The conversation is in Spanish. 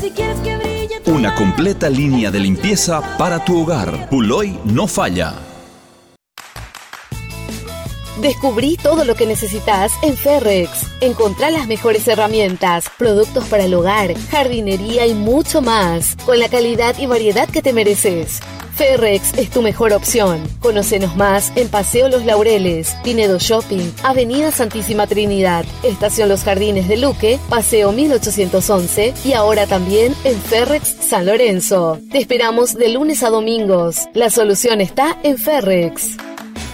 Una completa línea de limpieza para tu hogar. Puloy no falla. Descubrí todo lo que necesitas en Ferrex. Encontrá las mejores herramientas, productos para el hogar, jardinería y mucho más, con la calidad y variedad que te mereces. Ferrex es tu mejor opción. Conócenos más en Paseo Los Laureles, Pinedo Shopping, Avenida Santísima Trinidad, Estación Los Jardines de Luque, Paseo 1811 y ahora también en Ferrex San Lorenzo. Te esperamos de lunes a domingos. La solución está en Ferrex.